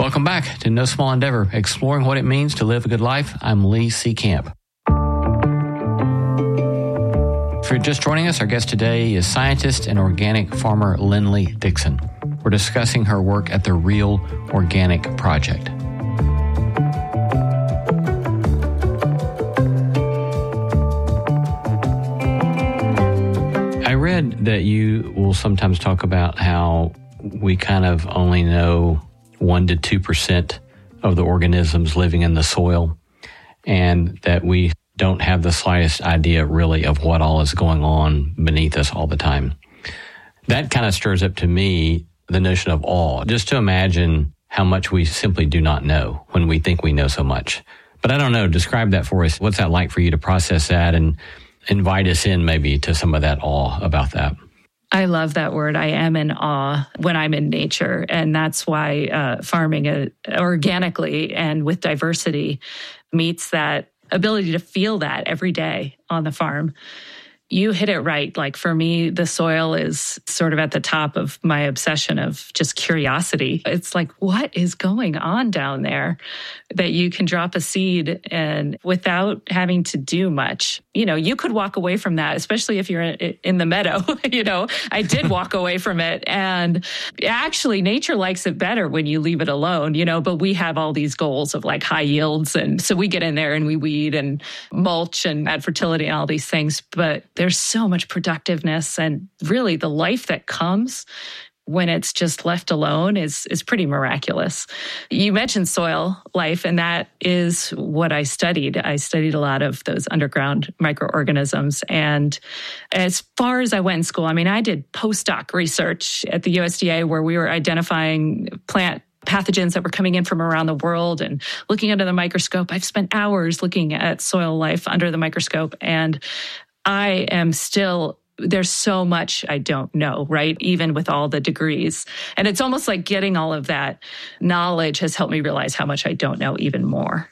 Welcome back to No Small Endeavor, exploring what it means to live a good life. I'm Lee C. Camp. If you're just joining us, our guest today is scientist and organic farmer Lindley Dixon. We're discussing her work at the Real Organic Project. I read that you will sometimes talk about how we kind of only know 1 to 2% of the organisms living in the soil, and that we don't have the slightest idea really of what all is going on beneath us all the time. That kind of stirs up to me the notion of awe, just to imagine how much we simply do not know when we think we know so much. But I don't know, describe that for us. What's that like for you to process that and invite us in maybe to some of that awe about that? I love that word. I am in awe when I'm in nature. And that's why farming organically and with diversity meets that ability to feel that every day on the farm. You hit it right. Like for me, the soil is sort of at the top of my obsession of just curiosity. It's like, what is going on down there that you can drop a seed and without having to do much? You know, you could walk away from that, especially if you're in the meadow. You know, I did walk away from it. And actually, nature likes it better when you leave it alone, you know, but we have all these goals of like high yields. And so we get in there and we weed and mulch and add fertility and all these things. But there's so much productiveness, and really the life that comes when it's just left alone is pretty miraculous. You mentioned soil life, and that is what I studied. I studied a lot of those underground microorganisms. And as far as I went in school, I mean, I did postdoc research at the USDA where we were identifying plant pathogens that were coming in from around the world and looking under the microscope. I've spent hours looking at soil life under the microscope, and I am still, there's so much I don't know, right? Even with all the degrees. And it's almost like getting all of that knowledge has helped me realize how much I don't know even more.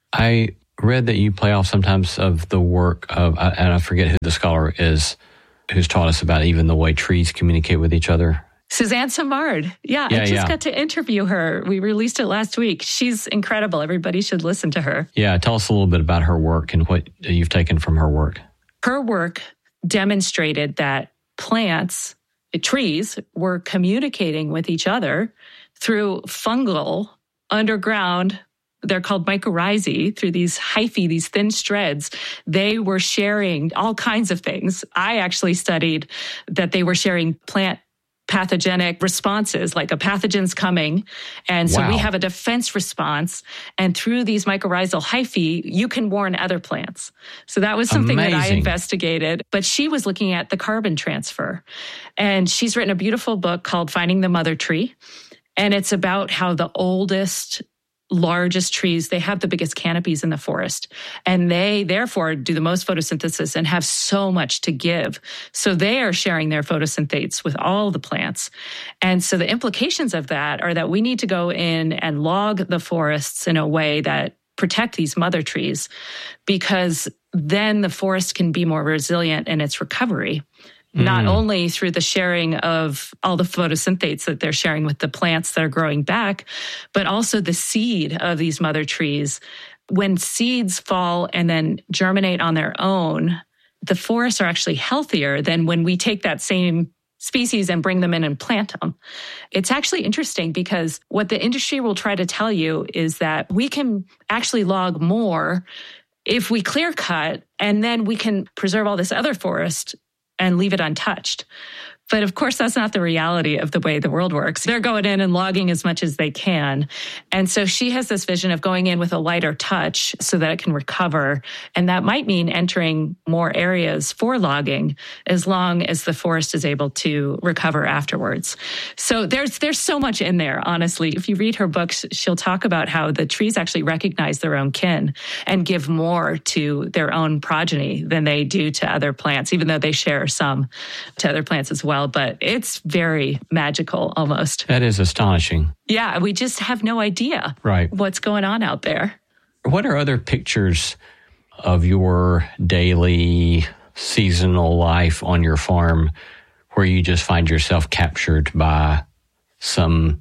I read that you play off sometimes of the work of, and I forget who the scholar is, who's taught us about even the way trees communicate with each other. Suzanne Simard. I just got to interview her. We released it last week. She's incredible. Everybody should listen to her. Yeah, tell us a little bit about her work and what you've taken from her work. Her work demonstrated that plants, trees, were communicating with each other through fungal underground, they're called mycorrhizae, through these hyphae, these thin shreds. They were sharing all kinds of things. I actually studied that they were sharing plant pathogenic responses, like a pathogen's coming. And so we have a defense response. And through these mycorrhizal hyphae, you can warn other plants. So that was something that I investigated. But she was looking at the carbon transfer. And she's written a beautiful book called Finding the Mother Tree. And it's about how the oldest, largest trees, they have the biggest canopies in the forest, and they therefore do the most photosynthesis and have so much to give. So they are sharing their photosynthetes with all the plants. And so the implications of that are that we need to go in and log the forests in a way that protect these mother trees, because then the forest can be more resilient in its recovery. Not only through the sharing of all the photosynthetes that they're sharing with the plants that are growing back, but also the seed of these mother trees. When seeds fall and then germinate on their own, the forests are actually healthier than when we take that same species and bring them in and plant them. It's actually interesting because what the industry will try to tell you is that we can actually log more if we clear cut, and then we can preserve all this other forest and leave it untouched. But of course, that's not the reality of the way the world works. They're going in and logging as much as they can. And so she has this vision of going in with a lighter touch so that it can recover. And that might mean entering more areas for logging as long as the forest is able to recover afterwards. So there's so much in there, honestly. If you read her books, she'll talk about how the trees actually recognize their own kin and give more to their own progeny than they do to other plants, even though they share some to other plants as well. But it's very magical almost. That is astonishing. Yeah, we just have no idea what's going on out there. What are other pictures of your daily seasonal life on your farm where you just find yourself captured by some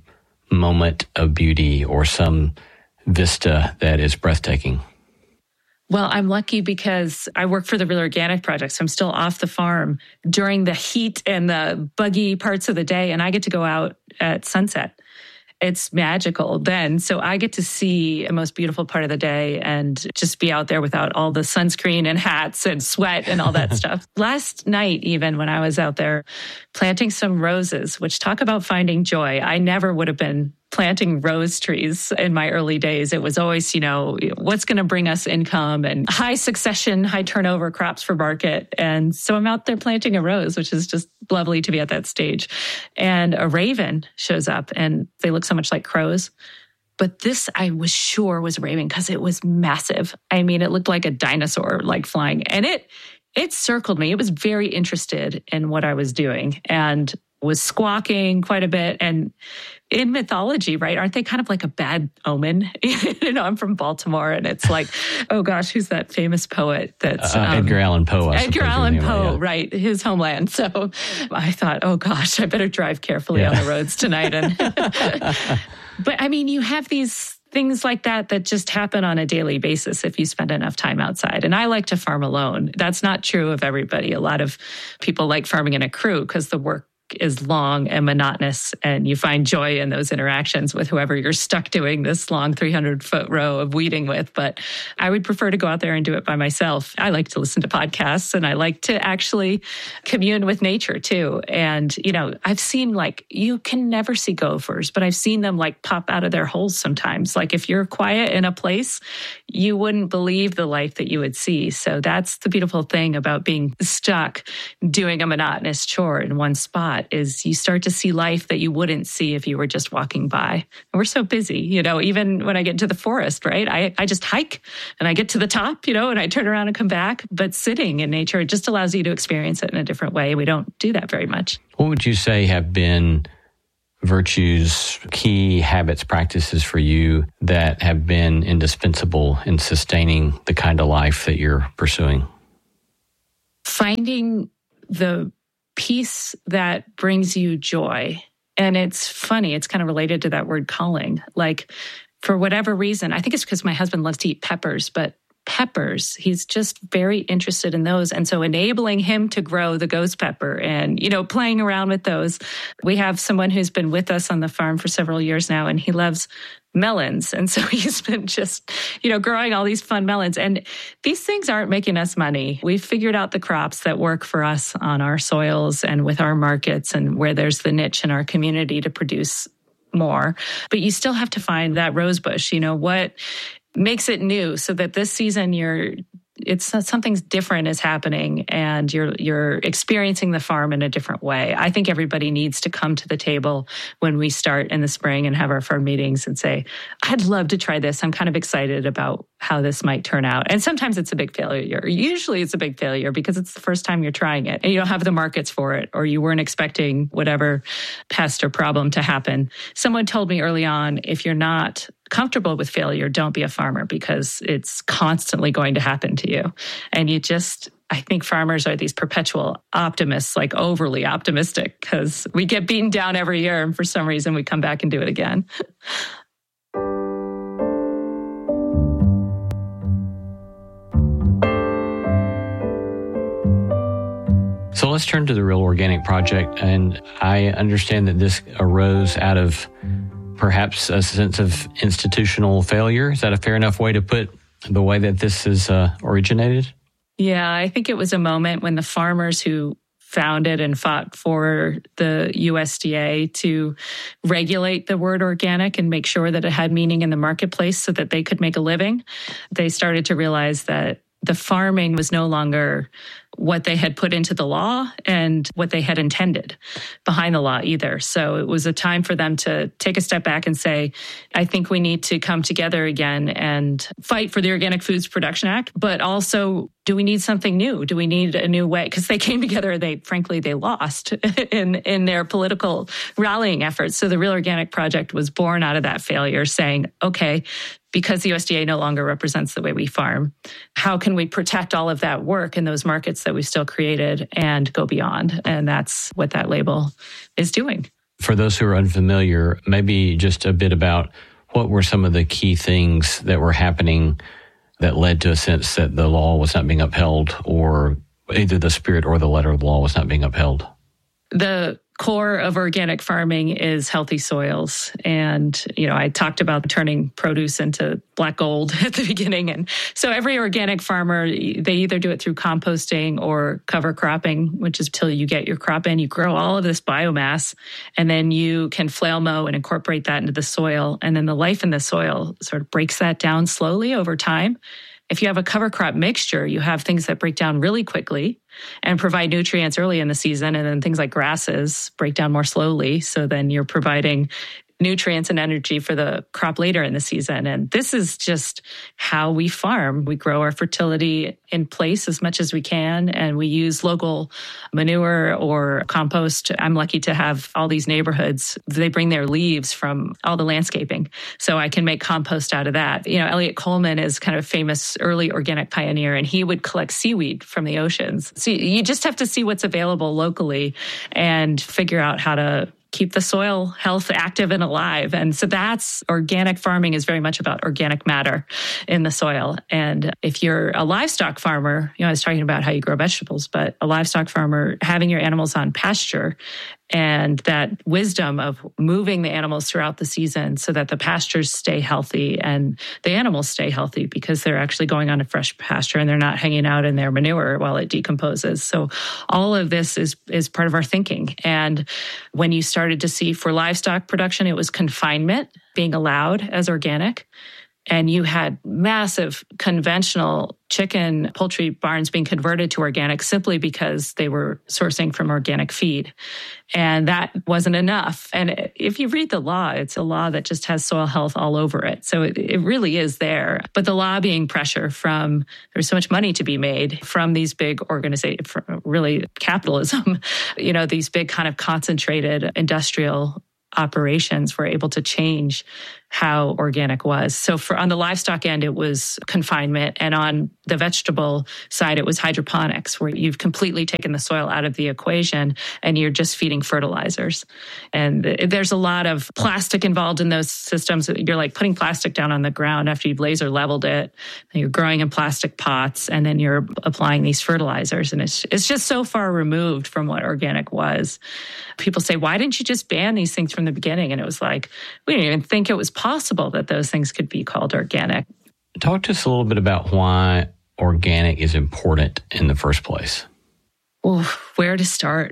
moment of beauty or some vista that is breathtaking? Well, I'm lucky because I work for the Real Organic Project, so I'm still off the farm during the heat and the buggy parts of the day, and I get to go out at sunset. It's magical then. So I get to see the most beautiful part of the day and just be out there without all the sunscreen and hats and sweat and all that stuff. Last night, even when I was out there planting some roses, which talk about finding joy, I never would have been planting rose trees in my early days. It was always, what's going to bring us income and high succession, high turnover crops for market. And so I'm out there planting a rose, which is just lovely to be at that stage. And a raven shows up and they look so much like crows. But this I was sure was a raven because it was massive. I mean, it looked like a dinosaur like flying. And it circled me. It was very interested in what I was doing and was squawking quite a bit. And in mythology, right, aren't they kind of like a bad omen? I'm from Baltimore, and it's like, oh gosh, who's that famous poet? That's Edgar Allan Poe. Edgar Allan Poe, right, his homeland. So I thought, oh gosh, I better drive carefully on the roads tonight. But I mean, you have these things like that just happen on a daily basis if you spend enough time outside. And I like to farm alone. That's not true of everybody. A lot of people like farming in a crew because the work is long and monotonous, and you find joy in those interactions with whoever you're stuck doing this long 300-foot row of weeding with. But I would prefer to go out there and do it by myself. I like to listen to podcasts, and I like to actually commune with nature too. And, I've seen you can never see gophers, but I've seen them pop out of their holes sometimes. If you're quiet in a place, you wouldn't believe the life that you would see. So that's the beautiful thing about being stuck doing a monotonous chore in one spot, is you start to see life that you wouldn't see if you were just walking by. And we're so busy, even when I get into the forest, right? I just hike and I get to the top, and I turn around and come back. But sitting in nature, it just allows you to experience it in a different way. We don't do that very much. What would you say have been Virtue's key habits, practices for you that have been indispensable in sustaining the kind of life that you're pursuing? Finding the peace that brings you joy. And it's funny, it's kind of related to that word calling. For whatever reason, I think it's because my husband loves to eat peppers, but peppers, he's just very interested in those. And so enabling him to grow the ghost pepper and, playing around with those. We have someone who's been with us on the farm for several years now, and he loves melons. And so he's been just, growing all these fun melons. And these things aren't making us money. We've figured out the crops that work for us on our soils and with our markets and where there's the niche in our community to produce more. But you still have to find that rose bush, what makes it new so that this season something's different is happening and you're experiencing the farm in a different way. I think everybody needs to come to the table when we start in the spring and have our farm meetings and say, I'd love to try this. I'm kind of excited about how this might turn out. And sometimes it's a big failure. Usually it's a big failure because it's the first time you're trying it and you don't have the markets for it, or you weren't expecting whatever pest or problem to happen. Someone told me early on, if you're not comfortable with failure, don't be a farmer because it's constantly going to happen to you. And I think farmers are these perpetual optimists, overly optimistic, because we get beaten down every year and for some reason we come back and do it again. So let's turn to the Real Organic Project. And I understand that this arose out of perhaps a sense of institutional failure. Is that a fair enough way to put the way that this is originated? Yeah, I think it was a moment when the farmers who founded and fought for the USDA to regulate the word organic and make sure that it had meaning in the marketplace so that they could make a living, they started to realize that the farming was no longer what they had put into the law and what they had intended behind the law either. So it was a time for them to take a step back and say, I think we need to come together again and fight for the Organic Foods Production Act, but also, do we need something new? Do we need a new way? Because they came together, they lost in their political rallying efforts. So the Real Organic Project was born out of that failure, saying, okay, because the USDA no longer represents the way we farm, how can we protect all of that work in those markets that we've still created and go beyond? And that's what that label is doing. for those who are unfamiliar, maybe just a bit about what were some of the key things that were happening that led to a sense that the law was not being upheld, or either the spirit or the letter of the law was not being upheld? The core of organic farming is healthy soils. And, I talked about turning produce into black gold at the beginning. And so every organic farmer, they either do it through composting or cover cropping, which is till you get your crop in, you grow all of this biomass, and then you can flail mow and incorporate that into the soil. And then the life in the soil sort of breaks that down slowly over time. If you have a cover crop mixture, you have things that break down really quickly and provide nutrients early in the season. And then things like grasses break down more slowly. So then you're providing nutrients and energy for the crop later in the season. And this is just how we farm. We grow our fertility in place as much as we can, and we use local manure or compost. I'm lucky to have all these neighborhoods. They bring their leaves from all the landscaping, so I can make compost out of that. Elliot Coleman is kind of a famous early organic pioneer, and he would collect seaweed from the oceans. So you just have to see what's available locally and figure out how to keep the soil health active and alive. And so that's organic farming is very much about organic matter in the soil. And if you're a livestock farmer, I was talking about how you grow vegetables, but a livestock farmer, having your animals on pasture and that wisdom of moving the animals throughout the season so that the pastures stay healthy and the animals stay healthy because they're actually going on a fresh pasture and they're not hanging out in their manure while it decomposes. So all of this is part of our thinking. And when you started to see for livestock production, it was confinement being allowed as organic. And you had massive conventional chicken, poultry barns being converted to organic simply because they were sourcing from organic feed. And that wasn't enough. And if you read the law, it's a law that just has soil health all over it. So it really is there. But the lobbying pressure from, there's so much money to be made from these big organizations, really capitalism, these big kind of concentrated industrial operations were able to change how organic was. So on the livestock end, it was confinement. And on the vegetable side, it was hydroponics, where you've completely taken the soil out of the equation and you're just feeding fertilizers. And there's a lot of plastic involved in those systems. You're like putting plastic down on the ground after you've laser leveled it. And you're growing in plastic pots, and then you're applying these fertilizers. And it's just so far removed from what organic was. People say, why didn't you just ban these things from the beginning? And it was like, we didn't even think it was possible that those things could be called organic. Talk to us a little bit about why organic is important in the first place. Ooh, where to start?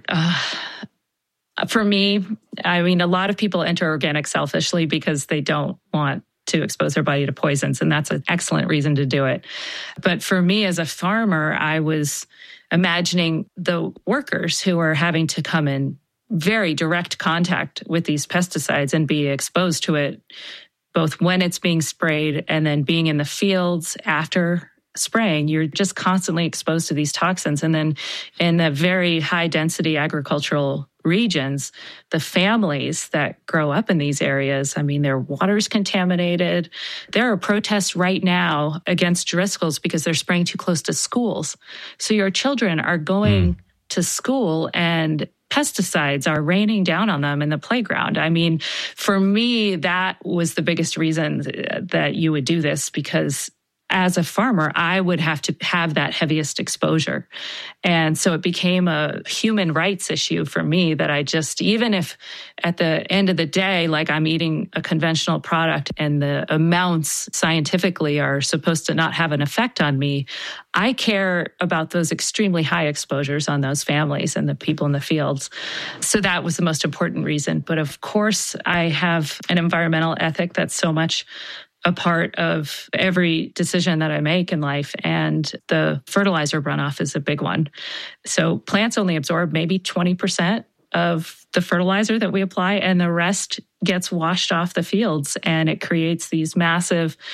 For me, a lot of people enter organic selfishly because they don't want to expose their body to poisons, and that's an excellent reason to do it. But for me as a farmer, I was imagining the workers who are having to come in very direct contact with these pesticides and be exposed to it, both when it's being sprayed and then being in the fields after spraying. You're just constantly exposed to these toxins. And then in the very high density agricultural regions, the families that grow up in these areas, their water's contaminated. There are protests right now against Driscoll's because they're spraying too close to schools. So your children are going to school and pesticides are raining down on them in the playground. For me, that was the biggest reason that you would do this, because as a farmer, I would have to have that heaviest exposure. And so it became a human rights issue for me that I just, even if at the end of the day, like I'm eating a conventional product and the amounts scientifically are supposed to not have an effect on me, I care about those extremely high exposures on those families and the people in the fields. So that was the most important reason. But of course, I have an environmental ethic that's so much a part of every decision that I make in life. And the fertilizer runoff is a big one. So plants only absorb maybe 20% of the fertilizer that we apply, and the rest gets washed off the fields. And it creates these massive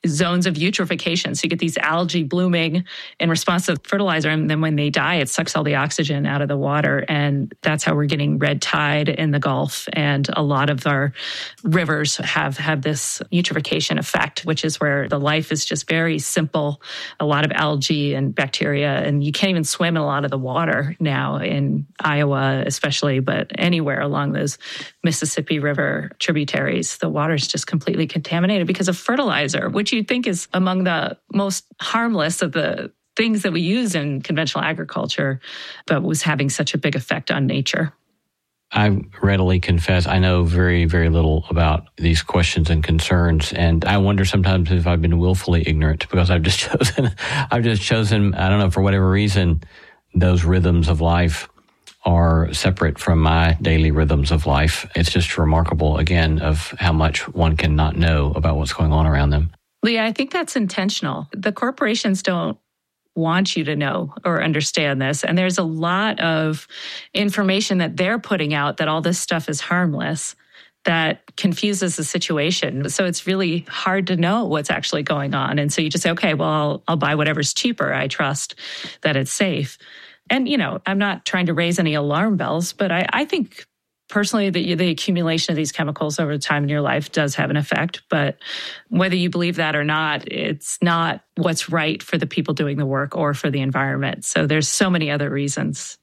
zones of eutrophication. So you get these algae blooming in response to fertilizer. And then when they die, it sucks all the oxygen out of the water. And that's how we're getting red tide in the Gulf. And a lot of our rivers have this eutrophication effect, which is where the life is just very simple. A lot of algae and bacteria. And you can't even swim in a lot of the water now in Iowa, especially, but anywhere along those Mississippi River tributaries, the water is just completely contaminated because of fertilizer, which you think is among the most harmless of the things that we use in conventional agriculture, but was having such a big effect on nature. I readily confess I know very, very little about these questions and concerns. And I wonder sometimes if I've been willfully ignorant because I've just chosen, I don't know, for whatever reason, those rhythms of life are separate from my daily rhythms of life. It's just remarkable, again, of how much one can not know about what's going on around them. Leah, I think that's intentional. The corporations don't want you to know or understand this. And there's a lot of information that they're putting out that all this stuff is harmless that confuses the situation. So it's really hard to know what's actually going on. And so you just say, okay, well, I'll buy whatever's cheaper. I trust that it's safe. And, I'm not trying to raise any alarm bells, but I think personally the accumulation of these chemicals over time in your life does have an effect. But whether you believe that or not, it's not what's right for the people doing the work or for the environment. So there's so many other reasons